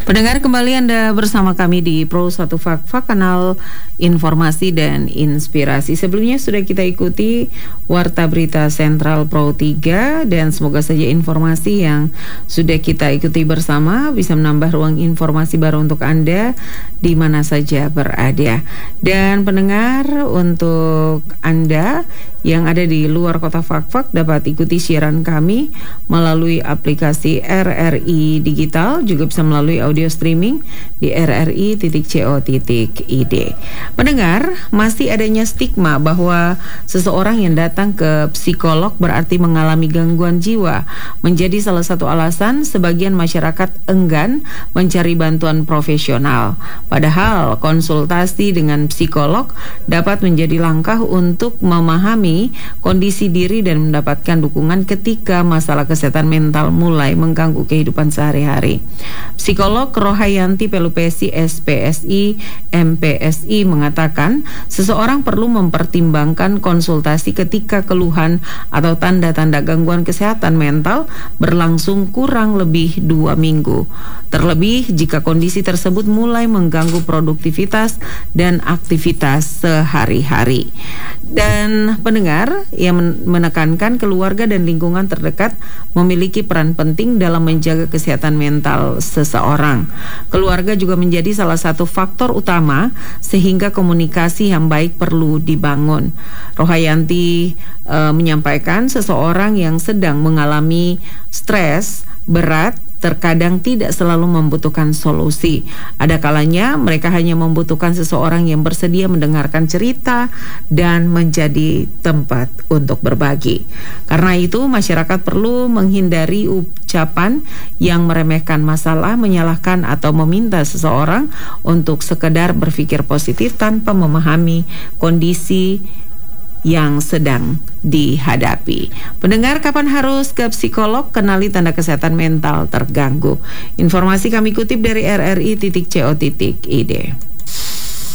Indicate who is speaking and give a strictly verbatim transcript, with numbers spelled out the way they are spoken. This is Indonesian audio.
Speaker 1: Pendengar, kembali Anda bersama kami di Pro satu Fakfa, kanal informasi dan inspirasi. Sebelumnya sudah kita ikuti Warta Berita Sentral Pro tiga, dan semoga saja informasi yang sudah kita ikuti bersama bisa menambah ruang informasi baru untuk Anda di mana saja berada. Dan pendengar, untuk Anda yang ada di luar kota Fakfak dapat ikuti siaran kami melalui aplikasi R R I Digital, juga bisa melalui audio streaming di r r i titik co titik i d. Pendengar, masih adanya stigma bahwa seseorang yang datang ke psikolog berarti mengalami gangguan jiwa menjadi salah satu alasan sebagian masyarakat enggan mencari bantuan profesional. Padahal konsultasi dengan psikolog dapat menjadi langkah untuk memahami kondisi diri dan mendapatkan dukungan ketika masalah kesehatan mental mulai mengganggu kehidupan sehari-hari. Psikolog Rohayanti Pelupesi S P S I M P S I mengatakan seseorang perlu mempertimbangkan konsultasi ketika keluhan atau tanda-tanda gangguan kesehatan mental berlangsung kurang lebih dua minggu. Terlebih jika kondisi tersebut mulai mengganggu produktivitas dan aktivitas sehari-hari. Dan pendengar, yang menekankan keluarga dan lingkungan terdekat memiliki peran penting dalam menjaga kesehatan mental seseorang. Keluarga juga menjadi salah satu faktor utama sehingga komunikasi yang baik perlu dibangun. Rohayanti e, menyampaikan seseorang yang sedang mengalami stres berat terkadang tidak selalu membutuhkan solusi. Ada kalanya mereka hanya membutuhkan seseorang yang bersedia mendengarkan cerita dan menjadi tempat untuk berbagi. Karena itu, masyarakat perlu menghindari ucapan yang meremehkan masalah, menyalahkan atau meminta seseorang untuk sekedar berpikir positif tanpa memahami kondisi yang sedang dihadapi. Pendengar, kapan harus ke psikolog? Kenali tanda kesehatan mental terganggu. Informasi kami kutip dari r r i titik co titik i d.